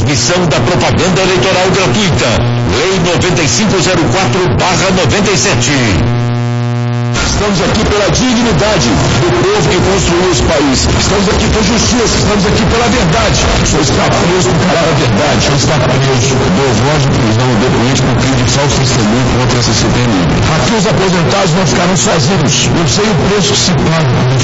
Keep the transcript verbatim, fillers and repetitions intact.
Proibição da propaganda eleitoral gratuita. Lei noventa e cinco zero quatro barra noventa e sete. Estamos aqui pela dignidade do povo que construiu esse país. Estamos aqui por justiça, estamos aqui pela verdade. O senhor está preso por falar a verdade. O senhor está preso. Eu dou voz de prisão ao depoente por crime de falso testemunho contra essa C P M. Aqui os aposentados não ficaram sozinhos. Eu sei o preço que se paga.